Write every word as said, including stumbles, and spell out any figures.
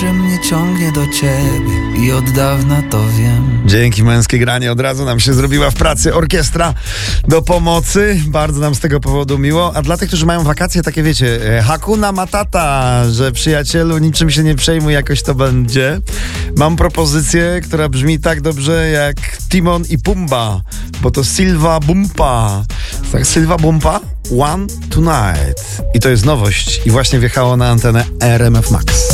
że mnie ciągnie do ciebie i od dawna to wiem. Dzięki męskie granie od razu nam się zrobiła w pracy orkiestra do pomocy. Bardzo nam z tego powodu miło. A dla tych, którzy mają wakacje, takie wiecie, Hakuna Matata, że przyjacielu, niczym się nie przejmuj, jakoś to będzie. Mam propozycję, która brzmi tak dobrze jak Timon i Pumba, bo to Silva Bumpa. Tak, Silva Bumpa, One Tonight. I to jest nowość i właśnie wjechało na antenę R M F Max.